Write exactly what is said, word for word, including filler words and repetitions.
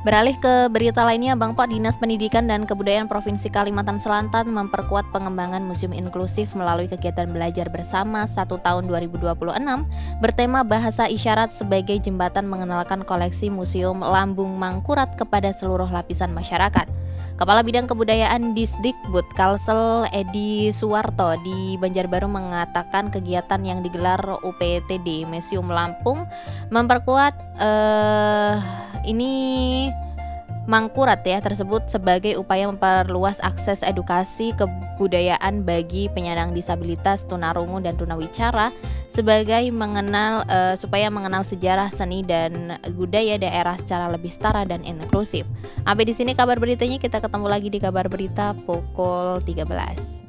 Beralih ke berita lainnya, Bangpok Dinas Pendidikan dan Kebudayaan Provinsi Kalimantan Selatan memperkuat pengembangan museum inklusif melalui kegiatan belajar bersama satu tahun dua ribu dua puluh enam bertema bahasa isyarat sebagai jembatan mengenalkan koleksi Museum Lambung Mangkurat kepada seluruh lapisan masyarakat. Kepala Bidang Kebudayaan Disdikbud Kalsel Edi Suwarto di Banjarbaru mengatakan kegiatan yang digelar U P T D Museum Lampung memperkuat eh, ini Mangkurat ya tersebut sebagai upaya memperluas akses edukasi kebudayaan bagi penyandang disabilitas, tunarungu dan tunawicara sebagai mengenal uh, supaya mengenal sejarah, seni dan budaya daerah secara lebih setara dan inklusif. Sampai di sini kabar beritanya, kita ketemu lagi di kabar berita pukul tiga belas.